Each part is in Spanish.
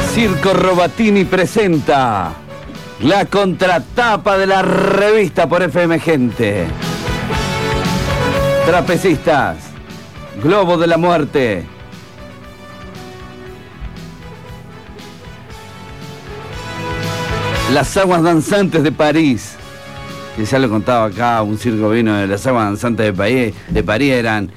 Circo Robatini presenta la contratapa de la revista por FM Gente. Trapecistas, Globo de la Muerte, las aguas danzantes de París. Y ya lo contaba acá, un circo vino de las aguas danzantes de París eran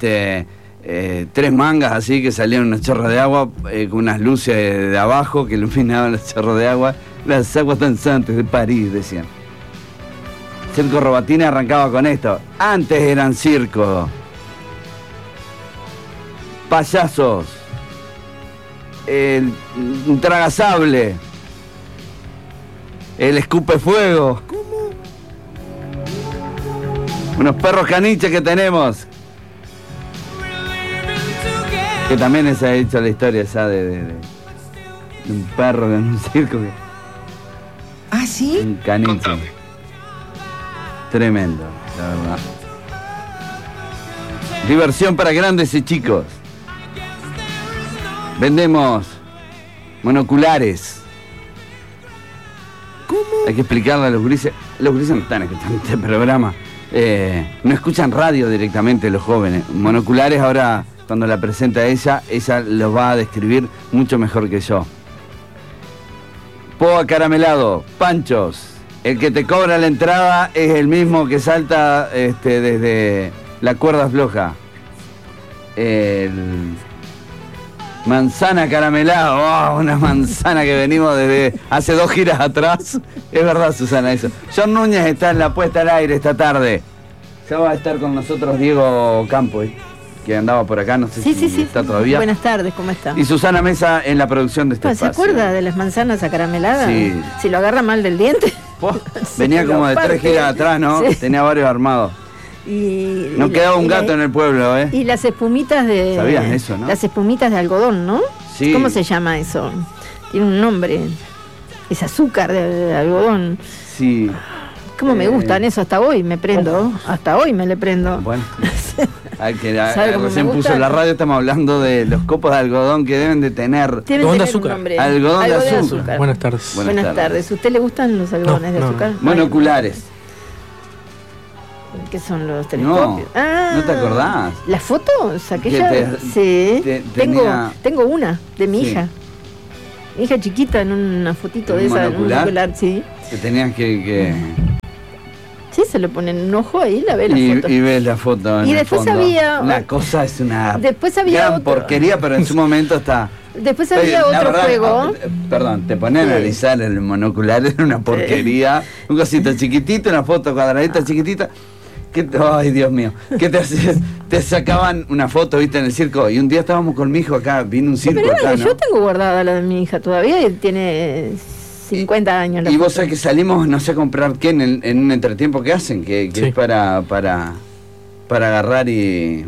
3 mangas así que salían unos chorros de agua con unas luces de abajo que iluminaban los chorros de agua. Las aguas danzantes de París, decían. Circo Robatini arrancaba con esto. Antes eran circo. Payasos. El tragasable. El escupefuego. ¿Cómo? Unos perros caniches que tenemos. Que también se ha hecho la historia esa de un perro en un circo. ¿Ah, sí? Un caniche. Tremendo, la verdad. Diversión para grandes y chicos. Vendemos monoculares. ¿Cómo? Hay que explicarle a los gurises. Los gurises no están escuchando este programa. No escuchan radio directamente los jóvenes. Monoculares ahora, cuando la presenta ella los va a describir mucho mejor que yo. Po acaramelado, panchos. El que te cobra la entrada es el mismo que salta desde la cuerda floja. El manzana caramelado, una manzana que venimos desde hace 2 giras atrás. Es verdad, Susana, eso. John Núñez está en la puesta al aire esta tarde. Ya va a estar con nosotros Diego Campo, que andaba por acá, no sé si está todavía. Buenas tardes, ¿cómo está? Y Susana Mesa en la producción de este espacio. ¿Se acuerda de las manzanas acarameladas? Sí. Si lo agarra mal del diente. Venía como de 3 giras atrás, ¿no? Sí. Tenía varios armados. No quedaba un gato en el pueblo, ¿eh? Y las espumitas de... ¿Sabías eso, no? Las espumitas de algodón, ¿no? Sí. ¿Cómo se llama eso? Tiene un nombre. Es azúcar de algodón. Sí. ¿Cómo me gustan eso? Hasta hoy me prendo. Hasta hoy me le prendo. Bueno. ¿Sabe cómo Recién me gusta? puso la radio, estamos hablando de los copos de algodón que deben de tener. Algodón de azúcar. Algodón de azúcar. Buenas tardes. Buenas tardes. ¿A usted le gustan los algodones de azúcar? Monoculares. ¿Qué son los telescopios? ¿No te acordás? ¿Las fotos? ¿Aquella? Sí. Tengo una de mi hija. Mi hija chiquita en una fotito ¿En de un esa. monocular? En un monocular, sí. Que tenías que... Sí, se le ponen un ojo ahí, la ve la foto. Y ves la foto en Y el después fondo. había... La cosa es una Después había gran otro. porquería, pero en su momento está... Después había La otro verdad, juego. Perdón, te pones a analizar el monocular, era una porquería. Un cosito chiquitito, una foto cuadradita chiquitita. Ay, Dios mío. ¿Qué te hacías? Te sacaban una foto, viste, en el circo. Y un día estábamos con mi hijo acá, vino un circo Pero acá, ¿no? yo tengo guardada la de mi hija todavía y tiene 50 años. La Y vos foto. sabés que salimos, no sé a comprar qué en un entretiempo que hacen, que Sí. es para agarrar y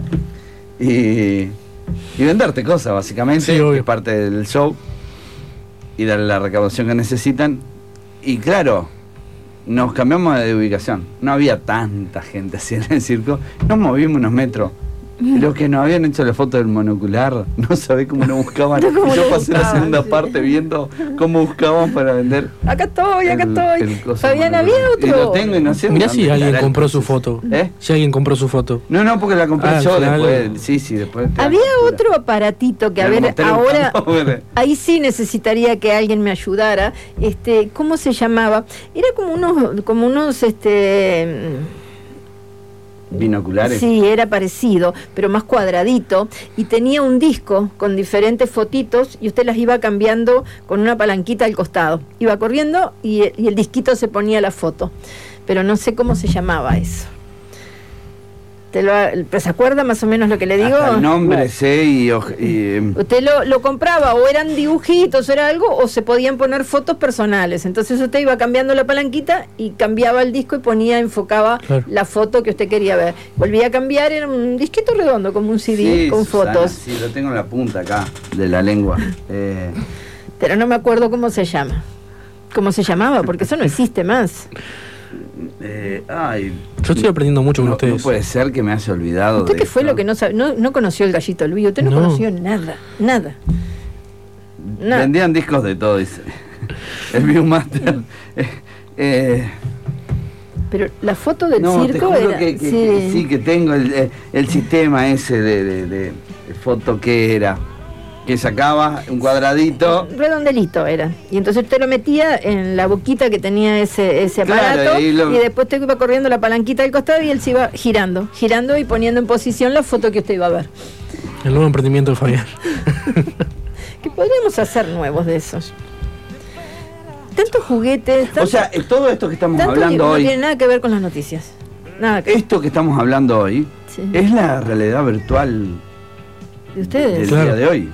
venderte cosas, básicamente, Sí, obvio. que es parte del show y darle la recaudación que necesitan. Y claro, nos cambiamos de ubicación. No había tanta gente así en el circo. Nos movimos unos metros. Los que nos habían hecho la foto del monocular, no sabés cómo nos buscaban. No, cómo Yo lo pasé la buscaban, segunda sí. parte viendo cómo buscaban para vender. Acá estoy. el coso Fabián, había monocular. otro. Y lo tengo y no sé. Mirá dónde si alguien estará el compró su proceso. foto. ¿Eh? Si alguien compró su foto. No, porque la compré Al yo final- después. Sí, después. Había otro aparatito que, a ver, ahora... ahora. Ahí sí necesitaría que alguien me ayudara. ¿Cómo se llamaba? Era como unos Binoculares. sí, era parecido, pero más cuadradito, y tenía un disco con diferentes fotitos y usted las iba cambiando con una palanquita al costado. Iba corriendo y el disquito se ponía la foto, pero no sé cómo se llamaba eso. ¿Se acuerda más o menos lo que le digo? Hasta el nombre sé y Usted lo compraba, o eran dibujitos, o era algo, o se podían poner fotos personales. Entonces usted iba cambiando la palanquita y cambiaba el disco y enfocaba Claro. la foto que usted quería ver. Volvía a cambiar, era un disquito redondo, como un CD con Susana, fotos. Sí, lo tengo en la punta acá de la lengua. Pero no me acuerdo cómo se llama. ¿Cómo se llamaba? Porque eso no existe más. Yo estoy aprendiendo mucho con ustedes. No puede ser que me haya olvidado. ¿Usted de qué fue esto. lo que no sabe? No conoció el Gallito Luis, usted no No. conoció nada. No. Vendían discos de todo, dice. El Viewmaster. Pero la foto del No, te circo juro era... que sí, que tengo el sistema ese de foto que era. Que sacaba un cuadradito. Redondelito era. Y entonces usted lo metía en la boquita que tenía ese Claro, aparato y y después usted iba corriendo la palanquita del costado y él se iba girando y poniendo en posición la foto que usted iba a ver. El nuevo emprendimiento de Fabián. Que podríamos hacer nuevos de esos. Tantos juguetes, O sea, todo esto que estamos hablando no hoy, tiene nada que ver con las noticias. Nada que esto que estamos hablando hoy, Sí. es la realidad virtual de ustedes. del Claro. día de hoy.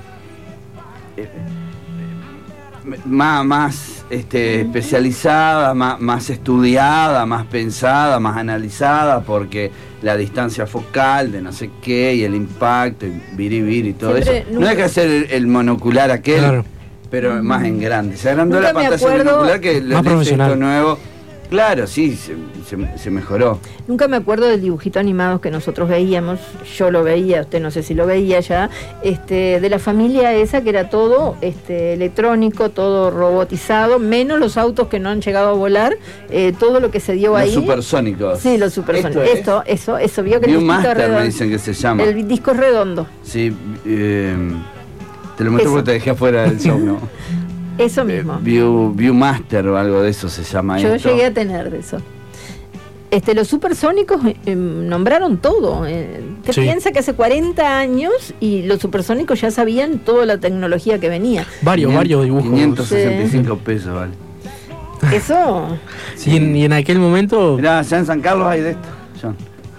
Más especializada, más estudiada, más pensada, más analizada, porque la distancia focal de no sé qué y el impacto, y viri y todo Siempre, eso. No nunca- hay que hacer el monocular aquel, Claro. pero más en grande. Se agrandó Nunca la me pantalla acuerdo- monocular que Más profesional. esto nuevo. Claro, sí, se mejoró. Nunca me acuerdo del dibujito animado que nosotros veíamos, yo lo veía, usted no sé si lo veía ya, de la familia esa que era todo electrónico, todo robotizado, menos los autos que no han llegado a volar, todo lo que se dio Los ahí. supersónicos. Sí, los supersónicos. Eso, vio que el disquito Viewmaster me redondo. dicen que se llama. El disco es redondo, Sí, te lo muestro Eso. porque te dejé afuera del show, ¿no? eso mismo. Viewmaster o algo de eso se llama Yo esto. llegué a tener de eso. Los supersónicos nombraron todo. Te Sí. piensa que hace 40 años y los supersónicos ya sabían toda la tecnología que venía. Varios dibujos. 565 pesos, vale. Eso, Y en aquel momento, Mirá, ya en San Carlos hay de esto, John.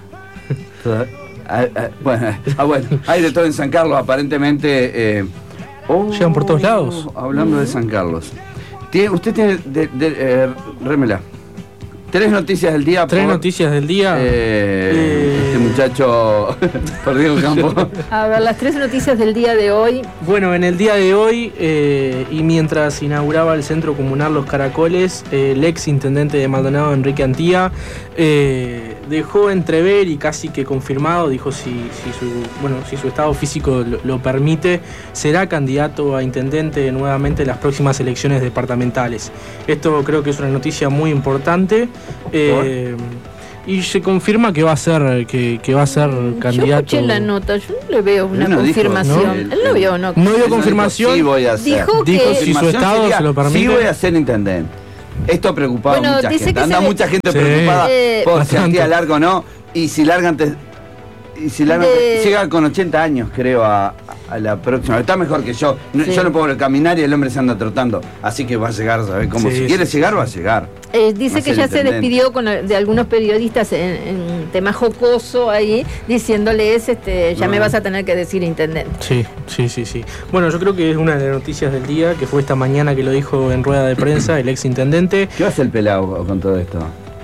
Bueno, hay de todo en San Carlos, aparentemente. Llegan por todos lados. Hablando de San Carlos. Usted tiene, rémela, 3 noticias del día. 3 noticias del día. Este muchacho, por Diego Campo. a ver, las 3 noticias del día de hoy. Bueno, en el día de hoy, y mientras inauguraba el Centro Comunal Los Caracoles, el ex intendente de Maldonado, Enrique Antía, dejó entrever y casi que confirmado, dijo si su estado físico lo permite, será candidato a intendente nuevamente en las próximas elecciones departamentales. Esto creo que es una noticia muy importante. Y se confirma que va a ser Yo candidato. escuché la nota, yo no le veo una Él no dijo, confirmación. ¿no? Él no vio, no. No dio Él confirmación. Sí voy a hacer. Dijo Dijo que- si su Confirmación estado sería, se lo permite. Sí voy a ser intendente. Esto ha preocupado Bueno, a mucha dice gente. que Anda se le- mucha gente Sí. preocupada por si Bastante. Antía larga o no. Y si larga antes. Y si larga De- llega con 80 años, creo, a la próxima. Está mejor que yo. Sí. Yo no puedo caminar y el hombre se anda trotando. Así que va a llegar, ¿sabes cómo? Sí, Si sí. quiere llegar, va a llegar. Dice Va a que ser ya se intendente. despidió de algunos periodistas en tema jocoso ahí, diciéndoles, ya me vas a tener que decir intendente. Sí. Bueno, yo creo que es una de las noticias del día, que fue esta mañana que lo dijo en rueda de prensa el ex intendente. ¿Qué va a hacer el pelado con todo esto?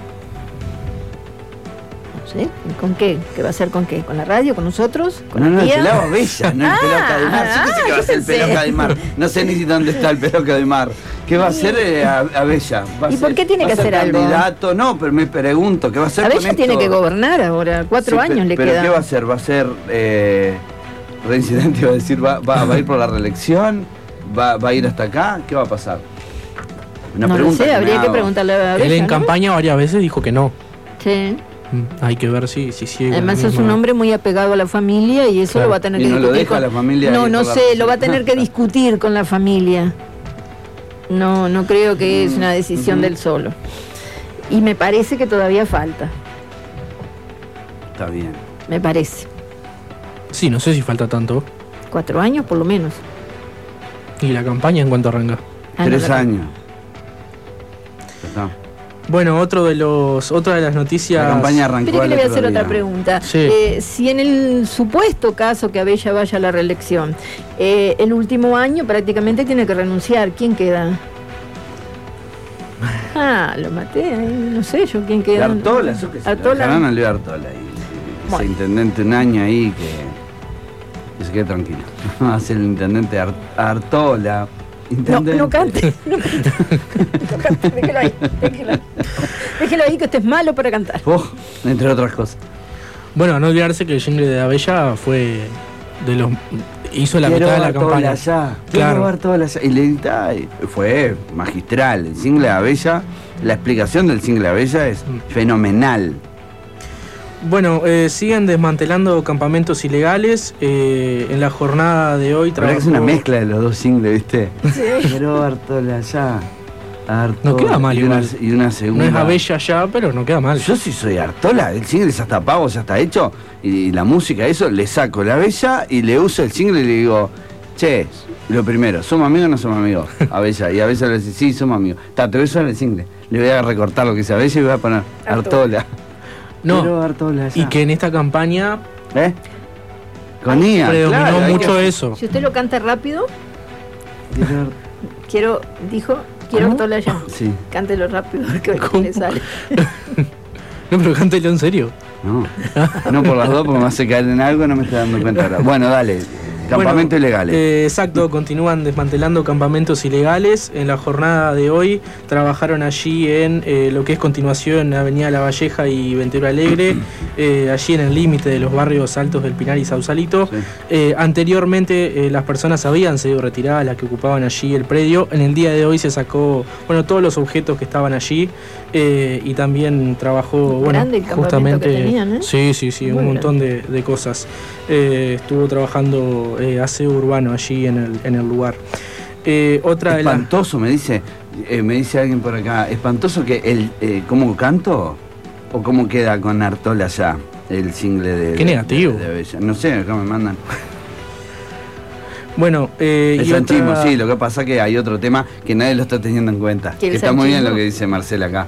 ¿Sí? ¿Con qué? ¿Qué va a hacer con qué? ¿Con la radio? ¿Con nosotros? ¿Con No, la el tía? pelado Bella, no el pelado Cadimar. Sí que sé que va a ser el yo pelado pensé. Cadimar. No sé ni dónde está el pelado Cadimar. ¿Qué va a hacer a Bella? Va a ¿Y por ser- qué tiene va que a ser hacer algo? candidato? No, pero me pregunto, ¿qué va a hacer A con Bella esto? tiene que gobernar ahora, 4 Sí, años le pero quedan. ¿qué va a hacer? ¿Va a ser reincidente? ¿Va a decir, va a ir por la reelección? ¿Va a ir hasta acá? ¿Qué va a pasar? Una No lo pregunta sé, me habría que hago. preguntarle a Bella, Él en ¿no? campaña varias veces dijo que no. Sí. Hay que ver si sigue. Además la es misma- un hombre muy apegado a la familia y eso Claro. lo va a tener Y que no lo discutir deja la familia No, ir no por la sé, razón. lo va a tener que discutir con la familia. No creo que es una decisión del solo. Y me parece que todavía falta, Está bien. me parece. Sí, no sé si falta tanto. 4 años por lo menos. ¿Y la campaña en cuánto arranca? Ah, no, 3 la- años. Ya está. Bueno, otra de las noticias. La campaña arrancó. Espere que le voy a el hacer otro otra día. pregunta. Sí. Si en el supuesto caso que Abella vaya a la reelección, el último año prácticamente tiene que renunciar, ¿quién queda? Lo maté, no sé yo quién queda. Artola, eso que se lo Artola. dejarán a Leo Artola. Y Bueno. ese intendente un año ahí que se quede tranquilo. Va a ser el intendente Artola. Intendente. No cante, no cante, no cante, déjelo ahí, déjelo ahí que usted es malo para cantar. Entre otras cosas. Bueno, no olvidarse que el jingle de Abella fue de los. Hizo la quiero mitad de la ver toda campaña. allá, Claro. quiero ver toda allá. Y le editaba, y fue magistral. El single de Abella, la explicación del single de Abella es fenomenal. Bueno, siguen desmantelando campamentos ilegales. En la jornada de hoy La verdad que es una mezcla de los dos singles, ¿viste? Quiero ver toda allá. No queda mal igual. Y una segunda. No es Abella ya, pero no queda mal. Yo sí soy Artola, el single ya está pago, ya está hecho, y la música, eso, le saco la Bella y le uso el single y le digo, che, lo primero, ¿somos amigos o no somos amigos? A Bella, y a Bella le dice, sí, somos amigos. Está, te voy a usar el single, le voy a recortar lo que dice Bella y voy a poner Artola. No, Quiero Artola y allá. que en esta campaña Con IA, predominó claro, hay mucho que- eso. Si usted lo canta rápido, Quiero- quiero ¿Cómo? tola ya. Sí, Cántelo rápido, que ¿Cómo? le sale. No, pero cántelo en serio. no por las dos porque me hace caer en algo, no me estoy dando cuenta ahora. Bueno, dale, campamentos Bueno, ilegales. Exacto, continúan desmantelando campamentos ilegales. En la jornada de hoy trabajaron allí en lo que es continuación Avenida La Valleja y Ventura Alegre, allí en el límite de los barrios Altos del Pinar y Sausalito. Sí. Anteriormente las personas habían sido retiradas, las que ocupaban allí el predio. En el día de hoy se sacó todos los objetos que estaban allí y también trabajó Grande el campamento justamente que tenían, ¿eh? Sí, Muy un montón de cosas. Estuvo trabajando aseo urbano allí en el lugar. Otra de las... Espantoso, me dice alguien por acá, espantoso que ¿cómo canto? ¿O cómo queda con Artola ya el single de... Qué negativo. de Bella? No sé, acá me mandan. Bueno, El y sanchismo, otra- sí, lo que pasa es que hay otro tema que nadie lo está teniendo en cuenta. ¿Que el Está muy bien sanchismo? lo que dice Marcela acá.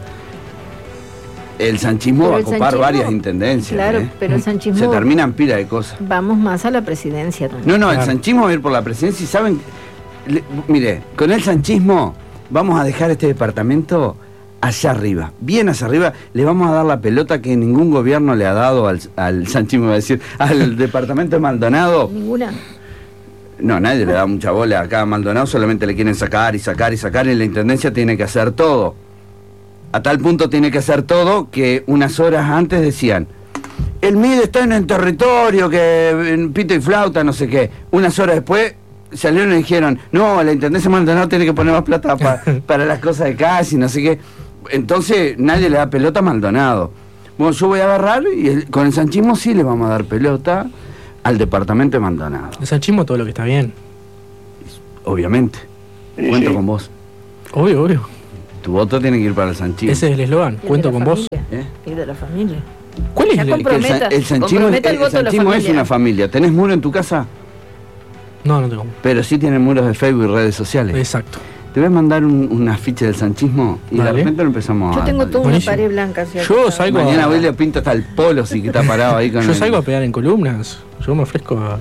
El sanchismo Pero va a el copar sanchismo, varias intendencias. claro, pero el sanchismo- Se terminan pila de cosas. Vamos más a la presidencia también. No, el Claro. sanchismo va a ir por la presidencia y saben, mire, con el sanchismo vamos a dejar este departamento allá arriba, bien hacia arriba, le vamos a dar la pelota que ningún gobierno le ha dado al sanchismo, iba a decir, al departamento de Maldonado. Ninguna. No, nadie le da mucha bola acá a Maldonado, solamente le quieren sacar y sacar y sacar y la intendencia tiene que hacer todo. A tal punto tiene que hacer todo que unas horas antes decían, el MID está en el territorio, que en pito y flauta, no sé qué. Unas horas después salieron y dijeron, no, la intendencia de Maldonado tiene que poner más plata para las cosas de casi, no sé qué. Entonces nadie le da pelota a Maldonado. Bueno, yo voy a agarrar y con el sanchismo sí le vamos a dar pelota al departamento de Maldonado. El sanchismo todo lo que está bien. Obviamente. Cuento con vos. Obvio. Tu voto tiene que ir para el sanchismo. Ese es el eslogan. Y el de Cuento la con vos. familia. ¿Eh? Y de la familia. ¿Cuál es Ya el...? compró. Que el sanchismo, comprometa el voto de la sanchismo es familia. una familia. ¿Tenés muro en tu casa? No tengo. Pero sí tienen muros de Facebook y redes sociales. Exacto. Te voy a mandar un afiche del sanchismo y Dale. de repente lo empezamos Yo a... tengo toda una Buenísimo. pared blanca. ¿sí? Yo salgo Mañana a... voy y le pinto hasta el polo, sí que está parado ahí con Yo el- salgo a pegar en columnas. Yo me ofrezco a...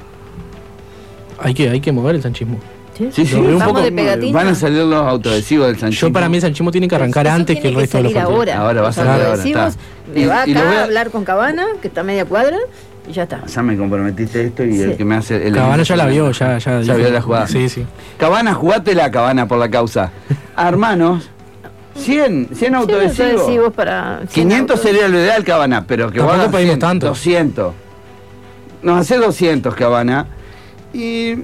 Hay que mover el sanchismo. Sí, Lo veo un Vamos poco- de pegatina. Van a salir los autoadhesivos del sanchismo. Yo para mí el sanchismo tiene que arrancar Eso antes tiene que el resto de los salir partidos. ahora. Ahora va a Los salir ahora, autoadhesivos, está. Me Y- va y lo acá voy a- a hablar con Cabana, que está a media cuadra, y ya está. Ya me comprometiste esto y Sí. el que me hace... el Cabana ya la vio, ya dijo. vio la jugada. Sí. Cabana, jugátela, Cabana, por la causa. Hermanos, 100 autoadhesivos. Autoadhesivos para... 500 sería lo ideal, Cabana, pero que Tampoco vos hagas pedimos 100, tanto. 200. Nos hace 200, Cabana. Y...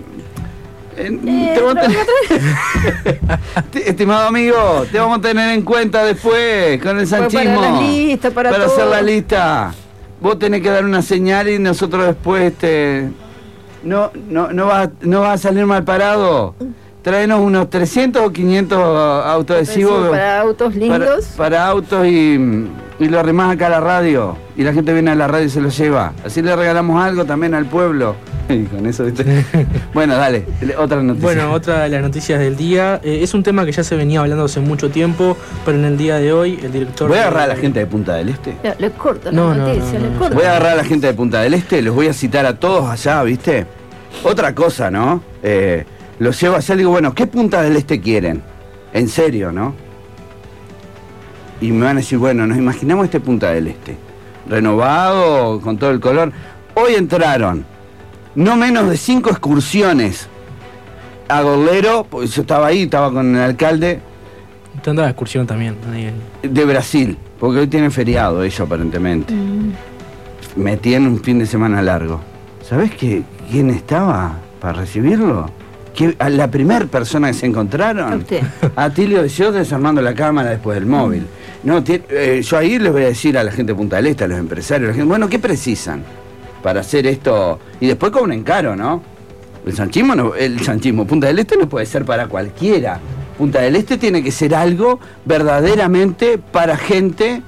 te vamos a tener- Estimado amigo, te vamos a tener en cuenta después con el sanchismo. para la lista, para todo. hacer la lista. Vos tenés que dar una señal y nosotros después no vas a salir mal parado. Traenos unos 300 o 500 autoadhesivos Para autos lindos. para autos y lo arrimás acá a la radio y la gente viene a la radio y se lo lleva. Así le regalamos algo también al pueblo. Y con eso, ¿viste? Bueno, dale, otra noticia. Bueno, otra de las noticias del día. Es un tema que ya se venía hablando hace mucho tiempo, pero en el día de hoy el director... Voy a agarrar a la gente de Punta del Este. Le corto No, la no, noticia, no, le no. corto. Voy a agarrar a la gente de Punta del Este, los voy a citar a todos allá, ¿viste? Otra cosa, ¿no? Los llevo allá y digo, bueno, ¿qué Punta del Este quieren? En serio, ¿no? Y me van a decir, bueno, nos imaginamos este Punta del Este. Renovado, con todo el color. Hoy entraron no menos de 5 excursiones a Golero, porque yo estaba ahí, estaba con el alcalde Tendrá la excursión también. Ahí. de Brasil, porque hoy tienen feriado ellos aparentemente. Metían un fin de semana largo. ¿Sabés quién estaba? para recibirlo? A la primera persona que se encontraron, A usted. a Atilio Deseos desarmando la cámara después del móvil. No, yo ahí les voy a decir a la gente de Punta del Este, a los empresarios, a la gente, bueno, ¿qué precisan para hacer esto? Y después cobren caro, ¿no? El sanchismo, Punta del Este no puede ser para cualquiera. Punta del Este tiene que ser algo verdaderamente para gente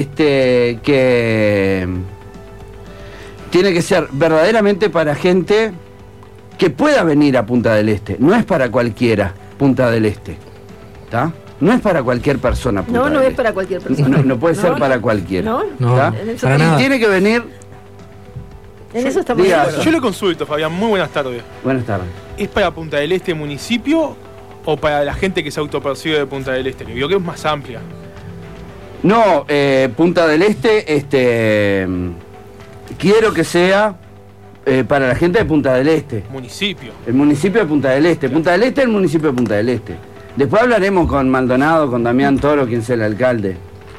que... Tiene que ser verdaderamente para gente que pueda venir a Punta del Este. No es para cualquiera Punta del Este. ¿Está? No es para cualquier persona Punta del No Este. es para cualquier persona. No puede ser para cualquiera. No, ¿Está? en eso para Y nada. tiene que venir... En eso estamos de Diga, acuerdo. Yo le consulto, Fabián, muy buenas tardes. Buenas tardes. ¿Es para Punta del Este municipio o para la gente que se autopercibe de Punta del Este? Le digo que es más amplia. No, Punta del Este, quiero que sea para la gente de Punta del Este. Municipio. El municipio de Punta del Este. Punta del Este es el municipio de Punta del Este. Después hablaremos con Maldonado, con Damián Toro, quien sea el alcalde.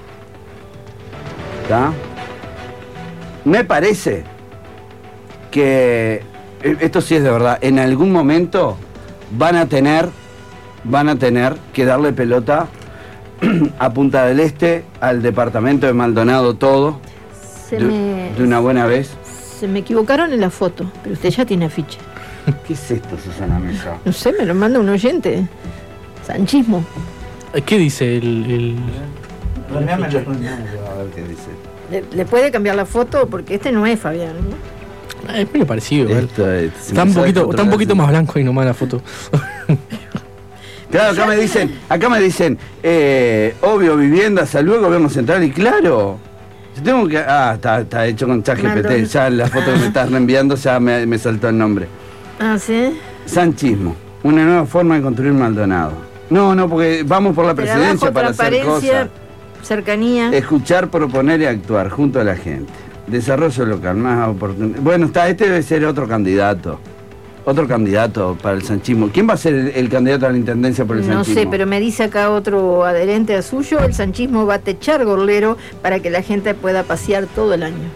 ¿Está? Me parece que, esto sí es de verdad, en algún momento van a tener que darle pelota a Punta del Este, al departamento de Maldonado, todo, de una buena vez. Se me equivocaron en la foto, pero usted ya tiene afiche. ¿Qué es esto, Susana Mesa? No sé, me lo manda un oyente. Sanchismo. ¿Qué dice el... A ver qué dice. ¿Le puede cambiar la foto? Porque este no es Fabián, ¿no? Es medio parecido, igual. Se Está me un sabe poquito controlar. más blanco y nomás la foto. Claro, acá me dicen, obvio, vivienda, salud, gobierno central, y claro, yo tengo que... está hecho con ChatGPT, Maldonado. ya la foto que me estás reenviando ya me saltó el nombre. Ah, ¿sí? Sanchismo, una nueva forma de construir Maldonado. No, porque vamos por la presidencia Trabajo, para hacer transparencia, cosas. cercanía. Escuchar, proponer y actuar junto a la gente. Desarrollo local, más oportunidades. Bueno, este debe ser otro candidato para el sanchismo. ¿Quién va a ser el candidato a la intendencia por el No sanchismo? sé, pero me dice acá otro adherente a suyo, el sanchismo va a techar Gorlero para que la gente pueda pasear todo el año.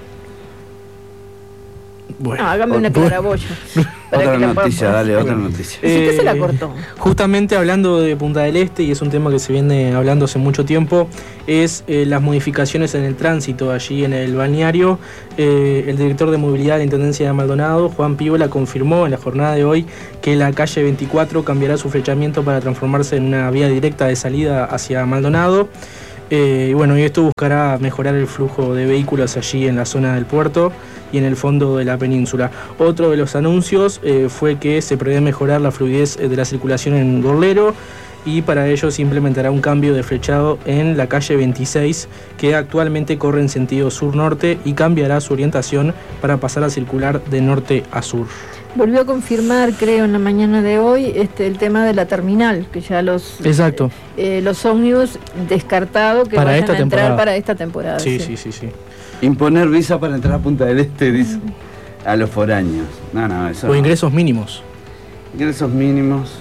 Bueno. No, hágame una Bueno. claraboya. para Otra que la pueda noticia, poner. dale, otra noticia. Si usted se la cortó. Justamente hablando de Punta del Este, y es un tema que se viene hablando hace mucho tiempo, es las modificaciones en el tránsito allí en el balneario. El director de movilidad de la Intendencia de Maldonado, Juan Píola, confirmó en la jornada de hoy que la calle 24 cambiará su flechamiento para transformarse en una vía directa de salida hacia Maldonado. Y bueno, y esto buscará mejorar el flujo de vehículos allí en la zona del puerto y en el fondo de la península. Otro de los anuncios fue que se prevé mejorar la fluidez de la circulación en Gorlero, y para ello se implementará un cambio de flechado en la calle 26, que actualmente corre en sentido sur-norte, y cambiará su orientación para pasar a circular de norte a sur. Volvió a confirmar, creo, en la mañana de hoy, el tema de la terminal, que ya los Exacto. los ómnibus descartado que Para vayan esta a entrar temporada. para esta temporada. Sí. Imponer visa para entrar a Punta del Este, dice, a los foráneos. No, eso O no. ingresos mínimos. Ingresos mínimos.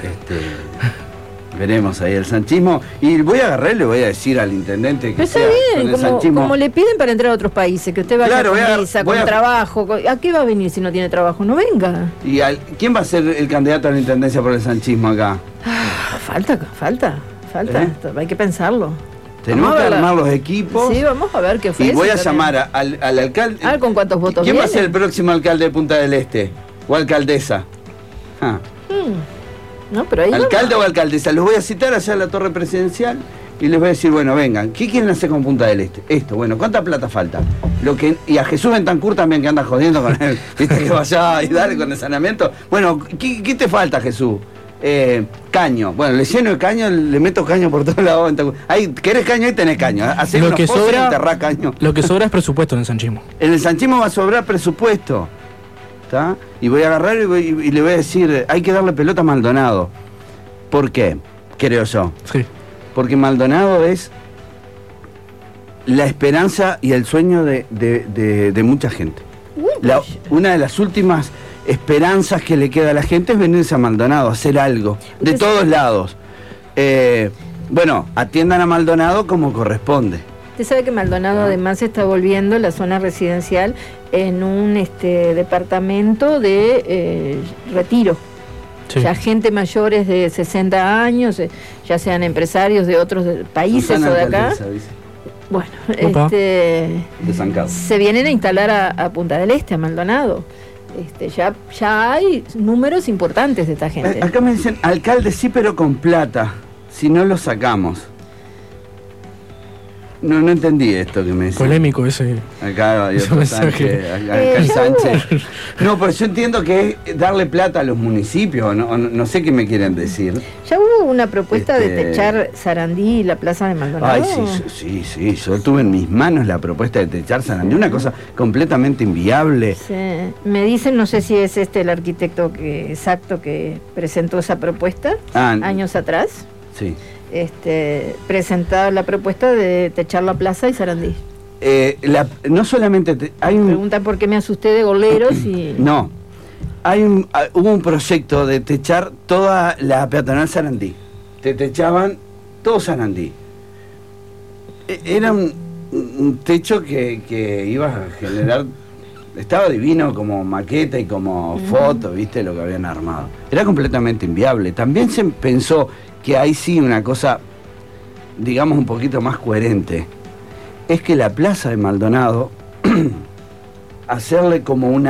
Veremos ahí el sanchismo. Y voy a agarrar y le voy a decir al intendente que Pero está sea bien, con el sanchismo. como le piden para entrar a otros países, que usted vaya Claro, con visa, con trabajo. ¿A qué va a venir si no tiene trabajo? No venga. ¿Y ¿quién va a ser el candidato a la intendencia por el sanchismo acá? Falta. Hay que pensarlo. Tenemos Vamos que a ver armar los equipos. Sí, vamos a ver qué ofrece. Y voy a también. llamar al alcalde. Ah, ¿con cuántos votos ¿Quién va a viene? ser el próximo alcalde de Punta del Este? ¿O alcaldesa? No, pero ahí ¿Alcalde o alcaldesa? Los voy a citar allá a la torre presidencial y les voy a decir, bueno, vengan, ¿qué quieren hacer con Punta del Este? Esto, bueno, ¿cuánta plata falta? Y a Jesús Bentancur también, que anda jodiendo con él, viste, que vaya y dale con el saneamiento. Bueno, ¿qué te falta, Jesús? Caño. Bueno, le lleno de caño, le meto caño por todos lados. Ahí, ¿querés caño? Ahí tenés caño. Hacés Lo unos que pozos y sobra- enterrás caño. Lo que sobra es presupuesto en el sanchismo. En el sanchismo va a sobrar presupuesto. ¿Está? Y voy a agarrar y le voy a decir, hay que darle pelota a Maldonado. ¿Por qué? Creo yo. Sí. Porque Maldonado es la esperanza y el sueño de mucha gente. Una de las últimas esperanzas que le queda a la gente es venirse a Maldonado, a hacer algo, de Usted todos lados. Bueno, atiendan a Maldonado como corresponde. Usted sabe que Maldonado además está volviendo la zona residencial en un departamento de retiro. Sí. Ya gente mayores de 60 años, ya sean empresarios de otros países Susana o de acá. Alcaldesa, dice, Bueno, Opa. de San Carlos. se vienen a instalar a Punta del Este, a Maldonado. Ya hay números importantes de esta gente. Acá me dicen, alcalde sí, pero con plata, si no lo sacamos. No entendí esto que me decían. Polémico ese. Acá hay Ese otro mensaje. Sánchez, acá el ya Sánchez. No, pero yo entiendo que es darle plata a los municipios, no sé qué me quieren decir. Ya hubo una propuesta de Este- techar Sarandí y la plaza de Maldonado. Ay, sí, yo tuve en mis manos la propuesta de techar Sarandí, una cosa completamente inviable. Sí. Me dicen, no sé si es el arquitecto exacto que presentó esa propuesta años atrás. Sí. Presentado la propuesta de techar la plaza y Sarandí. No solamente hay un... Pregunta por qué me asusté de goleros y... No, hubo un proyecto de techar toda la peatonal Sarandí. Te techaban todo Sarandí. Era un techo que iba a generar... Estaba divino como maqueta y como foto, ¿viste? Lo que habían armado. Era completamente inviable. También se pensó que hay sí una cosa, digamos, un poquito más coherente. Es que la plaza de Maldonado, hacerle como un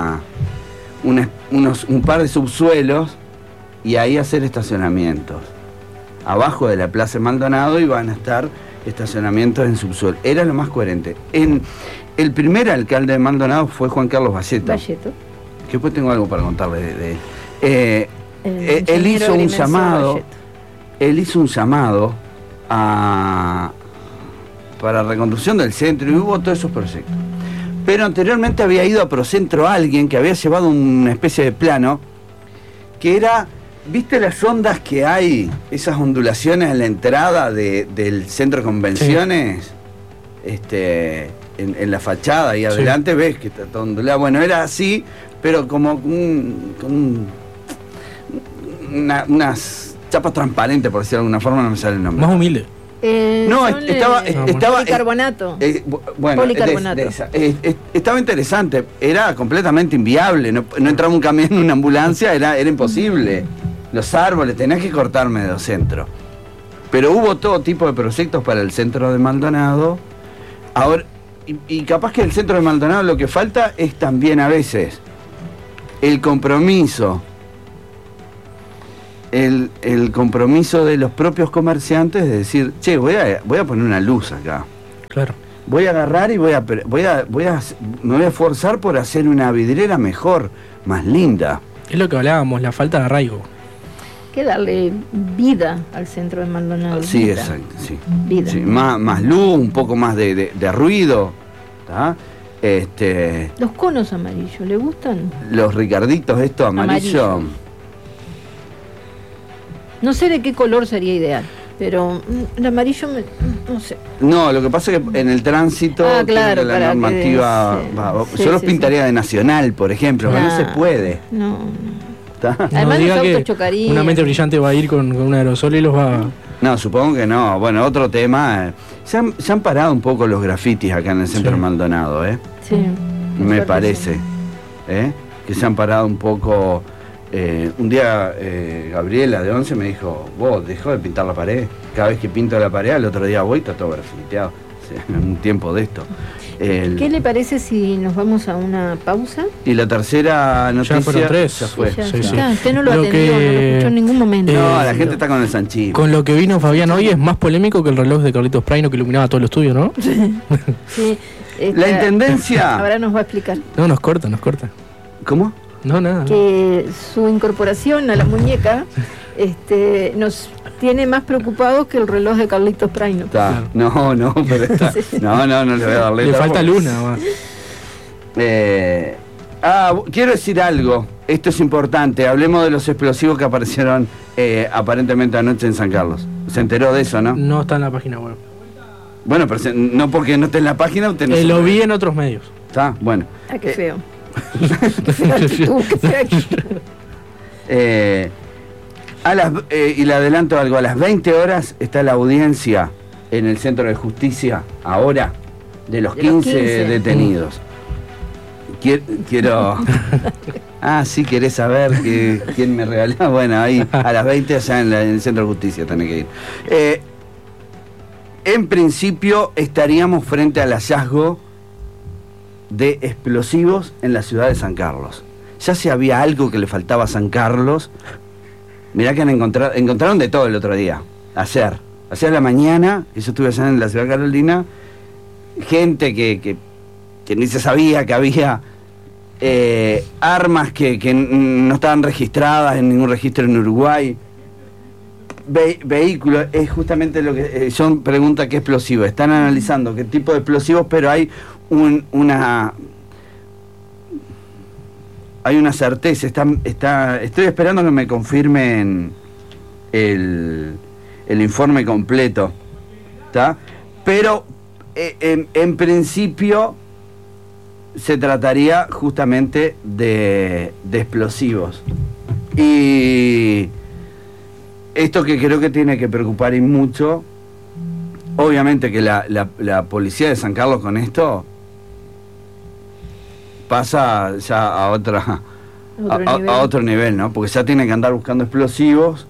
par de subsuelos y ahí hacer estacionamientos. Abajo de la plaza de Maldonado iban a estar estacionamientos en subsuelo. Era lo más coherente. El primer alcalde de Maldonado fue Juan Carlos Valleto. Valleto. Que después tengo algo para contarle de él. El Él hizo un ingeniero llamado. Valleto. Él hizo un llamado para reconstrucción del centro y hubo todos esos proyectos. Pero anteriormente había ido a Procentro alguien que había llevado una especie de plano que era, ¿viste las ondas que hay? Esas ondulaciones en la entrada del centro de convenciones. Sí. En la fachada ahí adelante, sí. Ves que está todo ondulado. Bueno, era así, pero como unas chapas transparentes, por decirlo de alguna forma, no me sale el nombre. Más humilde. No, estaba policarbonato. Bueno, policarbonato. Estaba interesante, era completamente inviable, no entraba un camión en una ambulancia, era imposible. Los árboles, tenías que cortar medio centro. Pero hubo todo tipo de proyectos para el centro de Maldonado. Ahora, y capaz que el centro de Maldonado lo que falta es también a veces el compromiso. El compromiso de los propios comerciantes de decir, che, voy a poner una luz acá. Claro. Voy a agarrar y me voy a esforzar por hacer una vidriera mejor, más linda. Es lo que hablábamos, la falta de arraigo. Hay que darle vida al centro de Maldonado. Sí, vida. exacto, sí. Vida. Sí, más luz, un poco más de ruido. ¿Tá? Los conos amarillos, ¿le gustan? Los ricarditos, esto amarillo. No sé de qué color sería ideal, pero el amarillo, no sé. No, lo que pasa es que en el tránsito, claro, la normativa... Yo los pintaría de nacional, por ejemplo, pero no se puede. No. Además, los autos que chocarían. Una mente brillante va a ir con un aerosol y los va a... No, supongo que no. Bueno, otro tema. Se han parado un poco los grafitis acá en el centro de Maldonado, ¿eh? Sí. Me parece. Que se han parado un poco. Un día Gabriela de 11 me dijo, vos dejó de pintar la pared. Cada vez que pinto la pared, al otro día voy, está todo grafiteado. En un tiempo de esto. ¿Qué le parece si nos vamos a una pausa? Y la tercera noticia ya fueron 3. Ya fue. Sí. Usted no lo atendió, no lo escuchó en ningún momento. No, la gente está con el sanchismo. Con lo que vino Fabián hoy es más polémico que el reloj de Carlitos Praino que iluminaba todo el estudio, ¿no? Sí. La intendencia... Ahora nos va a explicar. No, nos corta. ¿Cómo? No, nada. Que su incorporación a la muñeca nos tiene más preocupados que el reloj de Carlitos Praino. No, pero está. No le voy a dar letra. Le falta luna. Quiero decir algo. Esto es importante. Hablemos de los explosivos que aparecieron aparentemente anoche en San Carlos. ¿Se enteró de eso, no? No está en la página web. Bueno, pero no porque no esté en la página. Usted no lo vi en otros medios. Está, bueno. Qué feo. Qué fea actitud, qué fea actitud. Y le adelanto algo, a las 20 horas está la audiencia en el centro de justicia ahora de los 15 detenidos. Quiero... sí, querés saber quién me regaló. Bueno, ahí a las 20 allá en el centro de justicia tenés que ir. En principio estaríamos frente al hallazgo de explosivos en la ciudad de San Carlos. Ya si había algo que le faltaba a San Carlos, mirá que encontraron de todo el otro día, ayer a la mañana, yo estuve allá en la ciudad de Carolina, gente que ni se sabía que había armas que no estaban registradas en ningún registro en Uruguay, vehículos, es justamente lo que John pregunta: ¿qué explosivo? Están analizando qué tipo de explosivos, pero hay una certeza, estoy esperando que me confirmen el informe completo, ¿está? Pero en principio se trataría justamente de explosivos. Y esto que creo que tiene que preocupar y mucho, obviamente que la policía de San Carlos con esto pasa ya a otro nivel, ¿no? Porque ya tiene que andar buscando explosivos.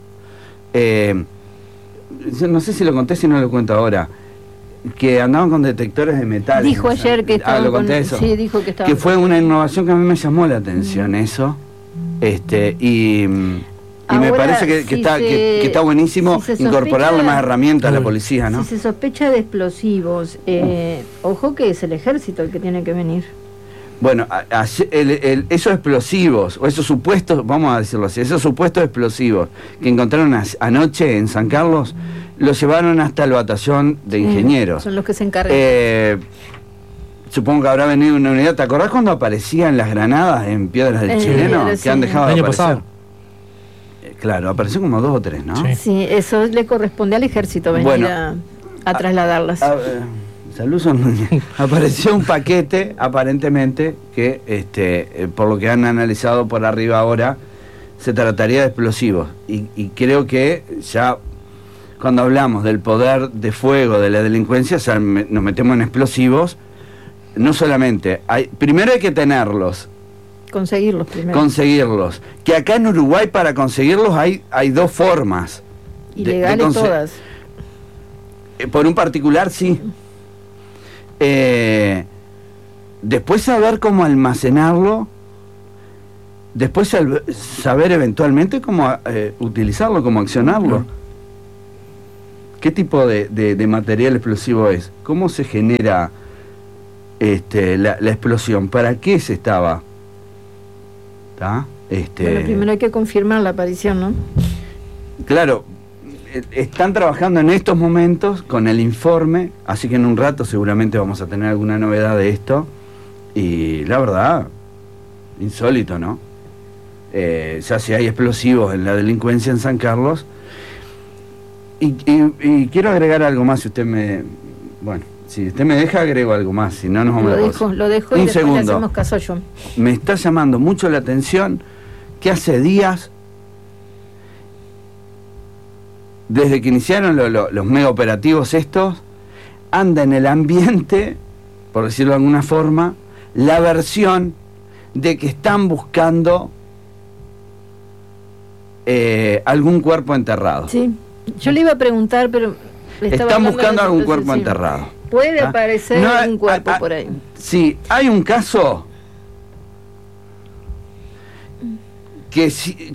No sé si lo conté, si no lo cuento ahora, que andaban con detectores de metal. Dijo ayer que estaba lo conté eso. Sí, dijo que estaba. Que fue una innovación que a mí me llamó la atención eso. Y me parece que está buenísimo incorporarle más herramientas a la policía, ¿no? Si se sospecha de explosivos, ojo que es el ejército el que tiene que venir. Bueno, esos explosivos, o esos supuestos, vamos a decirlo así, esos supuestos explosivos que encontraron anoche en San Carlos, los llevaron hasta el batallón de ingenieros. Son los que se encargan. Supongo que habrá venido una unidad. ¿Te acordás cuando aparecían las granadas en Piedras del Chileno? Que han dejado de el año aparecer. pasado. Claro, apareció como 2 o 3, ¿no? Sí, eso le corresponde al ejército venir a trasladarlas. Salud, apareció un paquete, aparentemente, que por lo que han analizado por arriba ahora, se trataría de explosivos. Y creo que ya cuando hablamos del poder de fuego de la delincuencia, ya nos metemos en explosivos. No solamente, primero hay que tenerlos. Conseguirlos primero. Conseguirlos. Que acá en Uruguay para conseguirlos hay 2 formas. Ilegales todas. Por un particular, sí. Después saber cómo almacenarlo, después saber eventualmente cómo utilizarlo, cómo accionarlo. ¿Qué tipo de material explosivo es? ¿Cómo se genera la explosión? ¿Para qué se estaba? ¿Tá? Bueno, primero hay que confirmar la aparición, ¿no? Claro. Están trabajando en estos momentos con el informe, así que en un rato seguramente vamos a tener alguna novedad de esto. Y la verdad, insólito, ¿no? Ya si hay explosivos en la delincuencia en San Carlos. Y quiero agregar algo más, si usted me... Bueno, si usted me deja, agrego algo más, si no nos vamos a... Lo dejo y un después segundo. le hacemos caso yo. Me está llamando mucho la atención que hace días, desde que iniciaron los mega operativos estos, anda en el ambiente, por decirlo de alguna forma, la versión de que están buscando algún cuerpo enterrado. Sí, yo le iba a preguntar, pero... Están buscando algún cuerpo enterrado. Puede aparecer un cuerpo por ahí. Sí, hay un caso que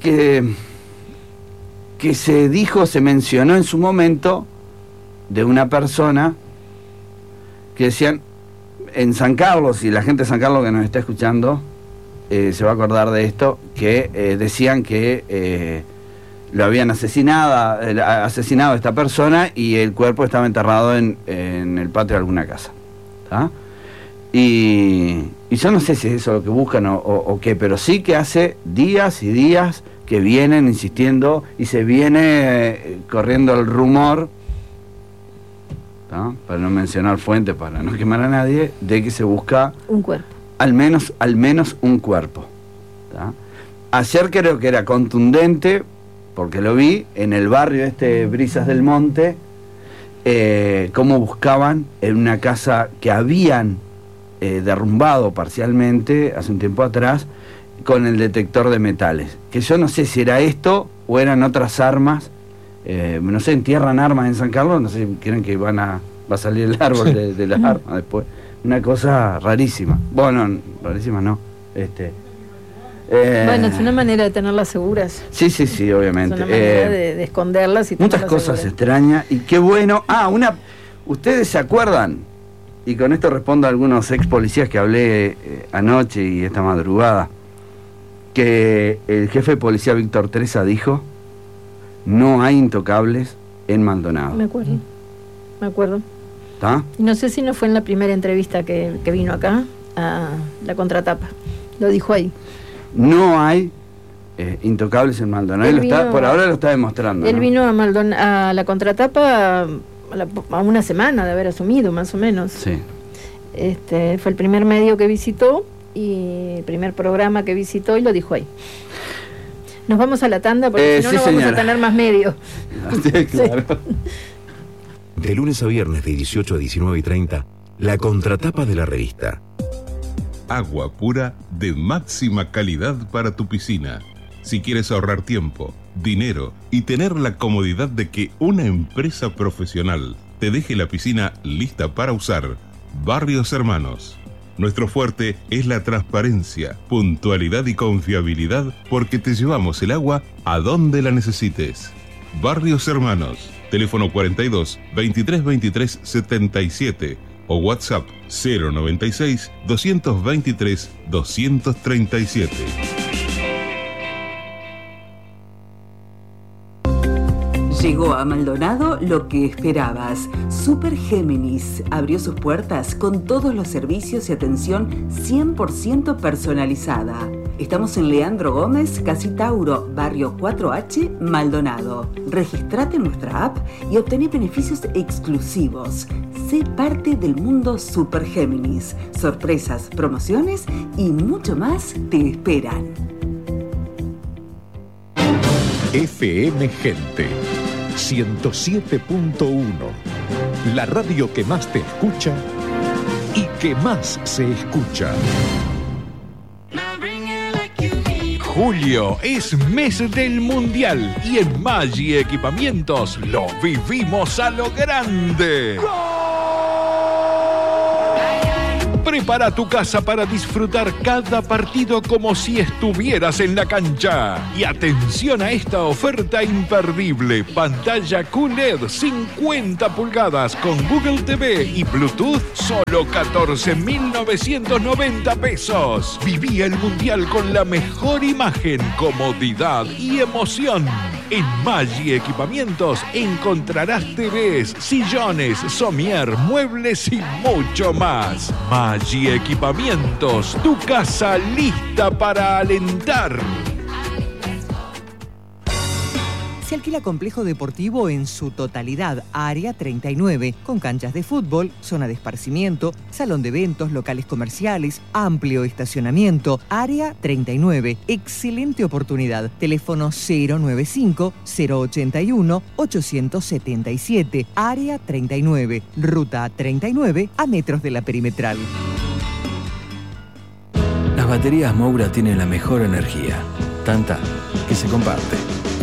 se dijo, se mencionó en su momento, de una persona que decían en San Carlos, y la gente de San Carlos que nos está escuchando se va a acordar de esto, que decían que lo habían asesinado a esta persona y el cuerpo estaba enterrado en el patio de alguna casa. ¿Tá? Y yo no sé si es eso lo que buscan o qué, pero sí que hace días y días que vienen insistiendo y se viene corriendo el rumor, ¿no? Para no mencionar fuentes, para no quemar a nadie, de que se busca un cuerpo, al menos un cuerpo, ¿tá? Ayer creo que era contundente, porque lo vi en el barrio Brisas del Monte, cómo buscaban en una casa que habían derrumbado parcialmente hace un tiempo atrás con el detector de metales. Que yo no sé si era esto o eran otras armas. No sé, entierran armas en San Carlos, no sé si creen que va a salir el árbol de las armas después. Una cosa rarísima. Bueno, rarísima no. Bueno, es una manera de tenerlas seguras. Sí, obviamente. Es una manera de esconderlas y muchas tenerlas cosas seguras. extrañas. Y qué bueno. ¿Ustedes se acuerdan? Y con esto respondo a algunos ex policías que hablé anoche y esta madrugada. Que el jefe de policía Víctor Tresa dijo: no hay intocables en Maldonado. Me acuerdo. ¿Está? No sé si no fue en la primera entrevista que vino acá, a la contratapa. Lo dijo ahí. No hay intocables en Maldonado. Por ahora lo está demostrando. Él ¿no? vino a la contratapa a una semana de haber asumido, más o menos. Sí. Fue el primer medio que visitó y el primer programa que visitó y lo dijo ahí. Nos vamos a la tanda porque si no, no vamos a tener más medios. Sí, claro. De lunes a viernes de 18 a 19:30, la contratapa de la revista. Agua pura de máxima calidad para tu piscina. Si quieres ahorrar tiempo, dinero y tener la comodidad de que una empresa profesional te deje la piscina lista para usar, Barrios Hermanos. Nuestro fuerte es la transparencia, puntualidad y confiabilidad porque te llevamos el agua a donde la necesites. Barrios Hermanos, teléfono 42 23 23 77 o WhatsApp 096 223 237. Llegó a Maldonado lo que esperabas. Super Géminis abrió sus puertas con todos los servicios y atención 100% personalizada. Estamos en Leandro Gómez, Casi Tauro, barrio 4H, Maldonado. Registrate en nuestra app y obtené beneficios exclusivos. Sé parte del mundo Super Géminis. Sorpresas, promociones y mucho más te esperan. FM Gente 107.1, la radio que más te escucha y que más se escucha. Julio es mes del Mundial y en Maggi Equipamientos lo vivimos a lo grande. Prepara tu casa para disfrutar cada partido como si estuvieras en la cancha. Y atención a esta oferta imperdible. Pantalla QLED 50 pulgadas con Google TV y Bluetooth, solo 14.990 pesos. Viví el Mundial con la mejor imagen, comodidad y emoción. En Maggi Equipamientos encontrarás TVs, sillones, somier, muebles y mucho más. Maggi Equipamientos, tu casa lista para alentar. Se alquila complejo deportivo en su totalidad, Área 39, con canchas de fútbol, zona de esparcimiento, salón de eventos, locales comerciales, amplio estacionamiento. Área 39, excelente oportunidad. Teléfono 095-081-877. Área 39, ruta 39, a metros de la perimetral. Las baterías Moura tienen la mejor energía, tanta que se comparte.